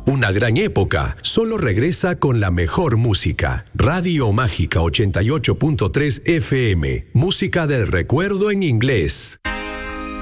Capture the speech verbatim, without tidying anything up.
Una gran época solo regresa con la mejor música. Radio Mágica ochenta y ocho punto tres F M. Música del recuerdo en inglés.